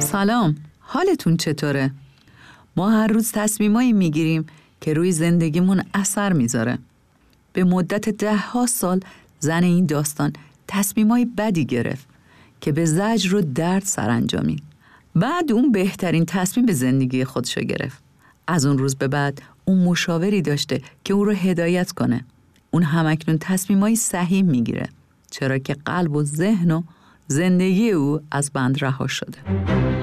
سلام، حالتون چطوره؟ ما هر روز تصمیمایی میگیریم که روی زندگیمون اثر میذاره. به مدت 10 سال زن این داستان تصمیمای بدی گرفت که به زجر و درد سرانجامید. بعد اون بهترین تصمیم به زندگی خودشو گرفت. از اون روز به بعد اون مشاوری داشته که او رو هدایت کنه. اون همکنون تصمیمای صحیح میگیره، چرا که قلب و ذهن و زندگی او از بند رها شده.